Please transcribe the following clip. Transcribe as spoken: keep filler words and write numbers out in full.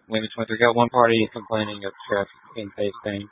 Women's Winter. Got one party complaining of stress and face pain.